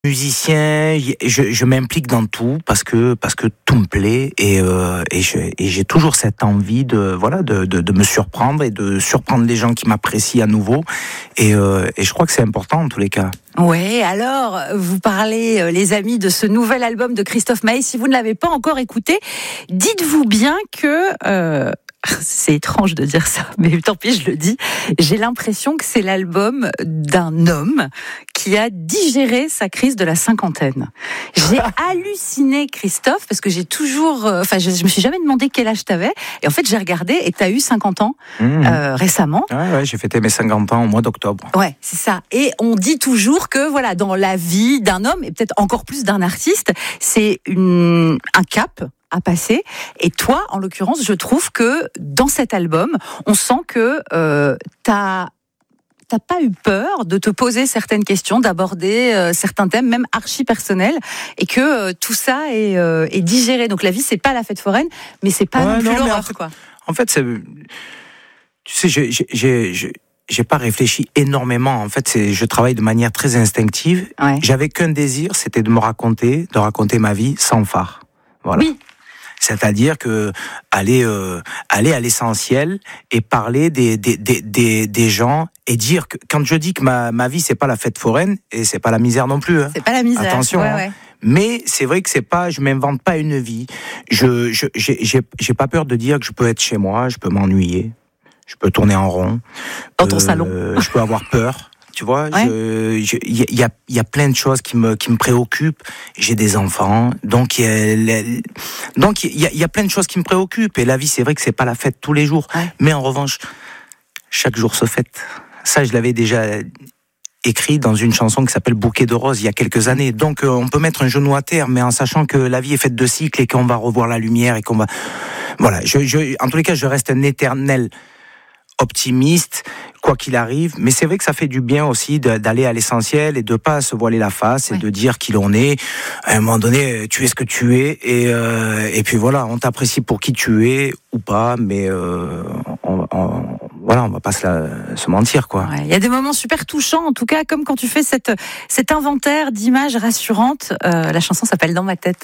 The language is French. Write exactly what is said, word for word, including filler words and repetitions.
Musicien, je, je m'implique dans tout parce que parce que tout me plaît et euh, et, je, et j'ai toujours cette envie de voilà de, de de me surprendre et de surprendre les gens qui m'apprécient à nouveau et euh, et je crois que c'est important en tous les cas. Oui, alors vous parlez les amis de ce nouvel album de Christophe Maé. Si vous ne l'avez pas encore écouté, dites-vous bien que euh, c'est étrange de dire ça, mais tant pis, je le dis. J'ai l'impression que c'est l'album d'un homme qui a digéré sa crise de la cinquantaine. J'ai halluciné, Christophe, parce que j'ai toujours... Enfin, je, je me suis jamais demandé quel âge t'avais. Et en fait, j'ai regardé et t'as eu cinquante ans mmh. euh, récemment. Ouais, ouais, j'ai fêté mes cinquante ans au mois d'octobre. Ouais, c'est ça. Et on dit toujours que, voilà, dans la vie d'un homme, et peut-être encore plus d'un artiste, c'est une, un cap à passer. Et toi, en l'occurrence, je trouve que dans cet album, on sent que euh, t'as t'as pas eu peur de te poser certaines questions, d'aborder euh, certains thèmes, même archi personnels, et que euh, tout ça est, euh, est digéré. Donc la vie, c'est pas la fête foraine, mais c'est pas ouais, non plus non, l'horreur, en fait, quoi. En fait, c'est, tu sais, j'ai, j'ai, j'ai, j'ai pas réfléchi énormément. En fait, c'est, je travaille de manière très instinctive. Ouais. J'avais qu'un désir, c'était de me raconter, de raconter ma vie sans phare. Voilà. Oui. C'est-à-dire que aller euh, aller à l'essentiel et parler des des des des, des gens et dire que quand je dis que ma ma vie c'est pas la fête foraine et c'est pas la misère non plus. Hein. C'est pas la misère. Attention. Ouais, hein. ouais. Mais c'est vrai que c'est pas, je m'invente pas une vie. Je je j'ai j'ai j'ai pas peur de dire que je peux être chez moi, je peux m'ennuyer, je peux tourner en rond. Dans ton euh, salon. Je peux avoir peur. Tu vois, il ouais. y, y a il y a plein de choses qui me qui me préoccupent. J'ai des enfants, donc il y a donc il y a il y a plein de choses qui me préoccupent. Et la vie, c'est vrai que c'est pas la fête tous les jours, ouais. mais en revanche, chaque jour se fête. Ça, je l'avais déjà écrit dans une chanson qui s'appelle Bouquet de roses il y a quelques années. Donc euh, on peut mettre un genou à terre, mais en sachant que la vie est faite de cycles et qu'on va revoir la lumière et qu'on va voilà. Je, je en tous les cas, je reste un éternel optimiste, quoi qu'il arrive, mais c'est vrai que ça fait du bien aussi de, d'aller à l'essentiel et de pas se voiler la face et oui. de dire qui l'on est. À un moment donné, tu es ce que tu es et euh, et puis voilà, on t'apprécie pour qui tu es ou pas, mais euh, on, on, voilà, on va pas se, la, se mentir quoi. Il ouais, y a des moments super touchants, en tout cas, comme quand tu fais cette cet inventaire d'images rassurantes. Euh, la chanson s'appelle Dans ma tête.